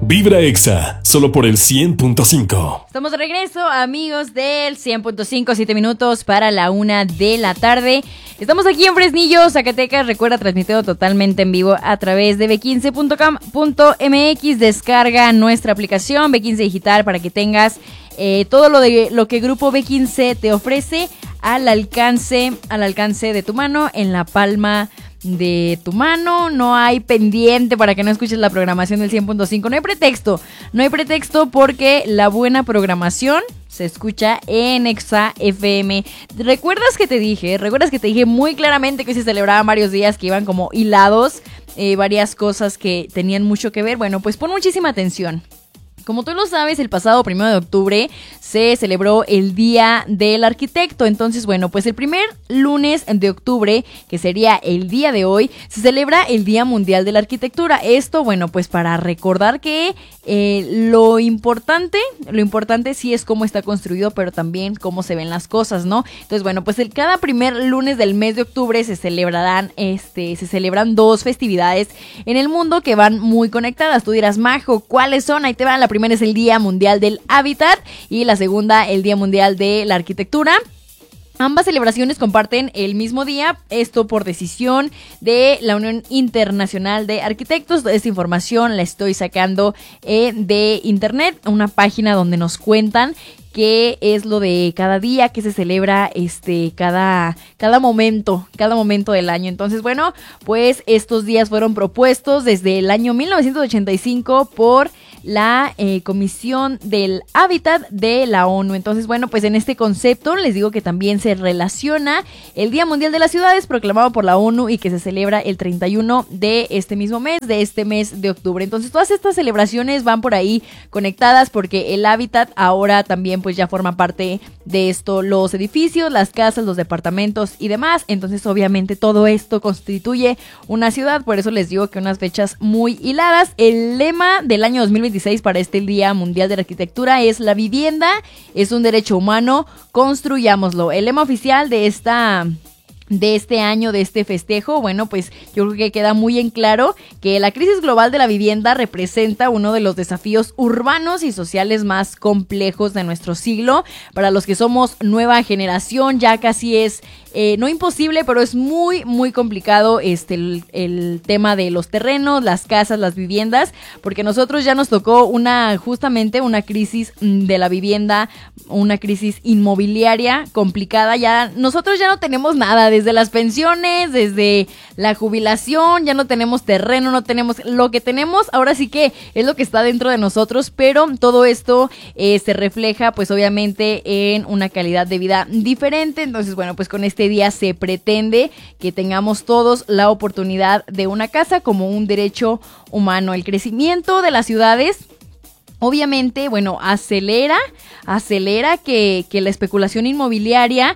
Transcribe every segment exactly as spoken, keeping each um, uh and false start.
Vibra Exa, solo por el cien punto cinco. Estamos de regreso, amigos del cien punto cinco, siete minutos para la una de la tarde. Estamos aquí en Fresnillo, Zacatecas. Recuerda, transmitido totalmente en vivo a través de be quince punto com punto eme equis. Descarga nuestra aplicación be quince Digital para que tengas eh, todo lo de lo que Grupo be quince te ofrece al alcance, al alcance de tu mano, en la palma de tu mano. No hay pendiente para que no escuches la programación del cien punto cinco. No hay pretexto, no hay pretexto porque la buena programación se escucha en Exa F M. ¿Recuerdas que te dije? ¿Recuerdas que te dije muy claramente que hoy se celebraban varios días que iban como hilados? Eh, varias cosas que tenían mucho que ver. Bueno, pues pon muchísima atención. Como tú lo sabes, el pasado primero de octubre se celebró el Día del Arquitecto. Entonces, bueno, pues el primer lunes de octubre, que sería el día de hoy, se celebra el Día Mundial de la Arquitectura. Esto, bueno, pues para recordar que eh, lo importante, lo importante sí es cómo está construido, pero también cómo se ven las cosas, ¿no? Entonces, bueno, pues el cada primer lunes del mes de octubre se celebrarán, este, se celebran dos festividades en el mundo que van muy conectadas. Tú dirás, Majo, ¿cuáles son? Ahí te van. La primera es el Día Mundial del Hábitat y la segunda el Día Mundial de la Arquitectura. Ambas celebraciones comparten el mismo día, esto por decisión de la Unión Internacional de Arquitectos. Esta información la estoy sacando eh, de internet, una página donde nos cuentan qué es lo de cada día, que se celebra este cada, cada momento, cada momento del año. Entonces, bueno, pues estos días fueron propuestos desde el año mil novecientos ochenta y cinco por la eh, Comisión del Hábitat de la ONU. Entonces, bueno, pues en este concepto les digo que también se relaciona el Día Mundial de las Ciudades proclamado por la ONU y que se celebra el treinta y uno de este mismo mes, de este mes de octubre. Entonces, todas estas celebraciones van por ahí conectadas porque el hábitat ahora también pues ya forma parte de esto, los edificios, las casas, los departamentos y demás. Entonces, obviamente todo esto constituye una ciudad, por eso les digo que unas fechas muy hiladas. El lema del año dos mil veintiséis para este Día Mundial de la Arquitectura es: la vivienda es un derecho humano, construyámoslo. El lema oficial de esta de este año, de este festejo, bueno, pues yo creo que queda muy en claro que la crisis global de la vivienda representa uno de los desafíos urbanos y sociales más complejos de nuestro siglo. Para los que somos nueva generación, ya casi es Eh, no imposible, pero es muy, muy complicado este el, el tema de los terrenos, las casas, las viviendas, porque nosotros ya nos tocó una, justamente una crisis de la vivienda, una crisis inmobiliaria complicada. Ya nosotros ya no tenemos nada, desde las pensiones, desde la jubilación, ya no tenemos terreno, no tenemos, lo que tenemos ahora sí que es lo que está dentro de nosotros, pero todo esto eh, se refleja pues obviamente en una calidad de vida diferente. Entonces, bueno, pues con este día se pretende que tengamos todos la oportunidad de una casa como un derecho humano. El crecimiento de las ciudades obviamente, bueno, acelera, acelera que, que la especulación inmobiliaria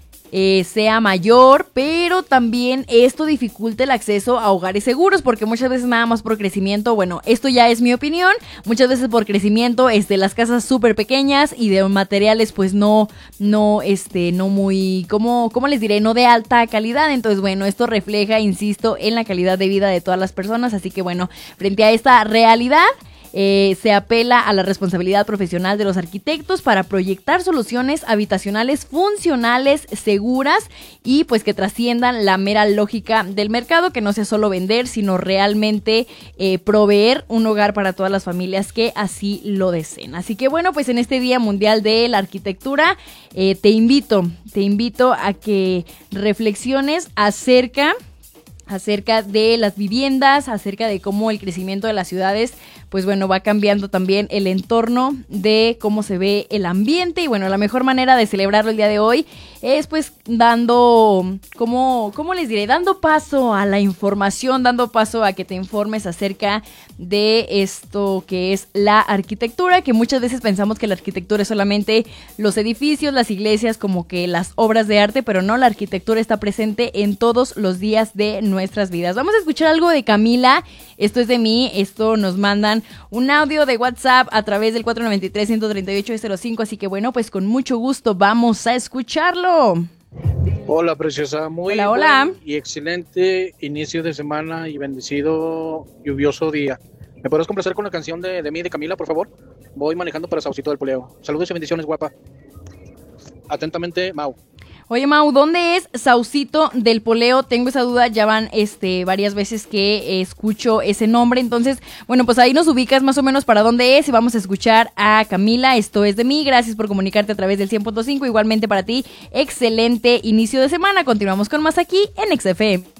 Eh, sea mayor, pero también esto dificulta el acceso a hogares seguros, porque muchas veces nada más por crecimiento, bueno, esto ya es mi opinión, muchas veces por crecimiento es de las casas súper pequeñas y de materiales pues no, no, este, no muy, ¿cómo, cómo les diré? No de alta calidad. Entonces, bueno, esto refleja, insisto, en la calidad de vida de todas las personas, así que bueno, frente a esta realidad, Eh, se apela a la responsabilidad profesional de los arquitectos para proyectar soluciones habitacionales funcionales, seguras y pues que trasciendan la mera lógica del mercado, que no sea solo vender, sino realmente eh, proveer un hogar para todas las familias que así lo deseen. Así que bueno, pues en este Día Mundial de la Arquitectura eh, te invito, te invito a que reflexiones acerca acerca de las viviendas, acerca de cómo el crecimiento de las ciudades, pues bueno, va cambiando también el entorno de cómo se ve el ambiente. Y bueno, la mejor manera de celebrarlo el día de hoy es pues dando, ¿cómo, cómo les diré? Dando paso a la información, dando paso a que te informes acerca de esto que es la arquitectura, que muchas veces pensamos que la arquitectura es solamente los edificios, las iglesias, como que las obras de arte, pero no, la arquitectura está presente en todos los días de nuestras vidas. Vamos a escuchar algo de Camila. Esto es de mí, esto nos mandan un audio de WhatsApp a través del cuatro nueve tres, uno tres ocho, cero cinco, así que bueno, pues con mucho gusto vamos a escucharlo. Hola, preciosa, muy hola, hola. Buen y excelente inicio de semana y bendecido lluvioso día. ¿Me podrás complacer con la canción de, de mí, de Camila, por favor? Voy manejando para Saucito del Poleo. Saludos y bendiciones, guapa. Atentamente, Mau. Oye, Mau, ¿dónde es Saucito del Poleo? Tengo esa duda, ya van este, varias veces que eh, escucho ese nombre. Entonces, bueno, pues ahí nos ubicas más o menos para dónde es y vamos a escuchar a Camila. Esto es de mí. Gracias por comunicarte a través del cien punto cinco. Igualmente para ti, excelente inicio de semana. Continuamos con más aquí en X F M.